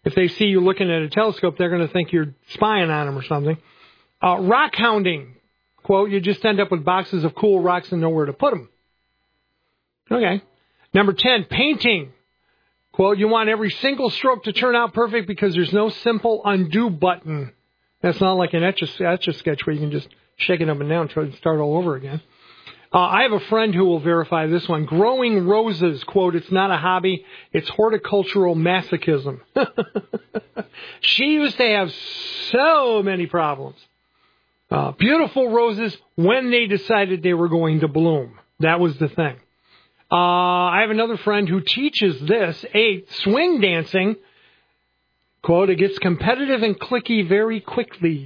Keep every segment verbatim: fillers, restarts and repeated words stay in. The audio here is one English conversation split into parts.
If they see you looking at a telescope, they're going to think you're spying on them or something. Uh, rock hounding. Quote, you just end up with boxes of cool rocks and nowhere to put them. Okay. Number ten, painting. Quote, you want every single stroke to turn out perfect because there's no simple undo button. That's not like an Etch-a-Sketch where you can just shake it up and down and try to start all over again. Uh, I have a friend who will verify this one. Growing roses, quote, it's not a hobby, it's horticultural masochism. She used to have so many problems. Uh, beautiful roses when they decided they were going to bloom. That was the thing. Uh, I have another friend who teaches this, eight, swing dancing. Quote, it gets competitive and cliquey very quickly.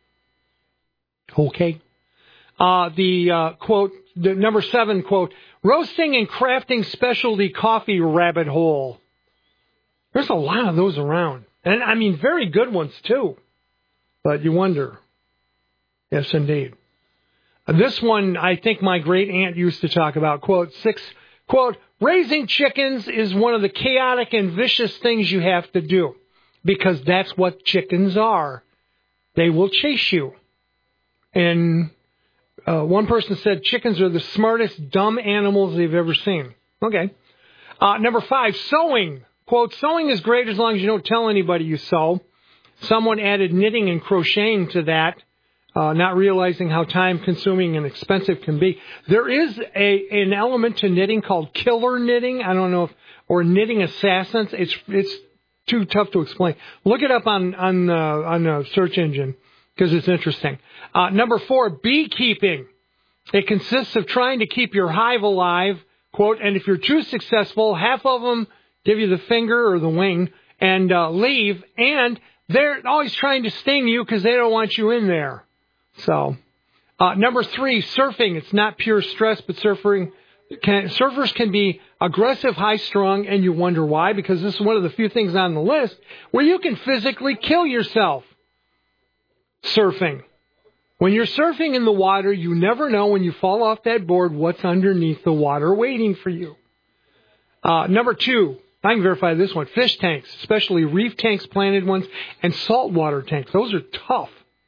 Okay. Uh, the, uh, quote, the number seven, quote, roasting and crafting specialty coffee rabbit hole. There's a lot of those around. And, I mean, very good ones, too. But you wonder. Yes, indeed. Uh, this one, I think my great aunt used to talk about, quote, six, quote, raising chickens is one of the chaotic and vicious things you have to do. Because that's what chickens are. They will chase you. And uh, one person said chickens are the smartest, dumb animals they've ever seen. Okay. Uh, number five, sewing. Quote, sewing is great as long as you don't tell anybody you sew. Someone added knitting and crocheting to that, uh, not realizing how time-consuming and expensive can be. There is a an element to knitting called killer knitting. I don't know if, or knitting assassins. It's it's too tough to explain. Look it up on on uh, on a search engine because it's interesting. Uh, number four, beekeeping. It consists of trying to keep your hive alive, quote, and if you're too successful, half of them give you the finger or the wing and uh, leave, and they're always trying to sting you because they don't want you in there. So, uh, number three, surfing. It's not pure stress, but surfing. Can, surfers can be aggressive, high-strung, and you wonder why, because this is one of the few things on the list where you can physically kill yourself. Surfing. When you're surfing in the water, you never know when you fall off that board what's underneath the water waiting for you. Uh, number two, I can verify this one, fish tanks, especially reef tanks, planted ones, and saltwater tanks. Those are tough.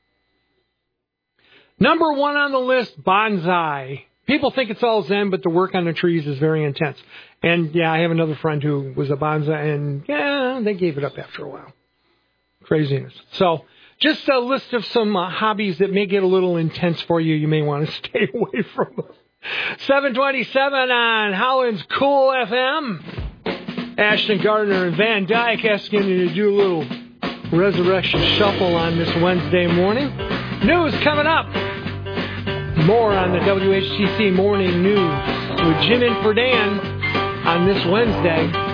Number one on the list, bonsai. People think it's all zen, but the work on the trees is very intense. And, yeah, I have another friend who was a bonsai, and, yeah, they gave it up after a while. Craziness. So, just a list of some uh, hobbies that may get a little intense for you. You may want to stay away from them. seven twenty-seven on Holland's Cool F M. Ashton Gardner and Van Dyke asking you to do a little resurrection shuffle on this Wednesday morning. News coming up. More on the W H T C Morning News with Jim and for Dan on this Wednesday.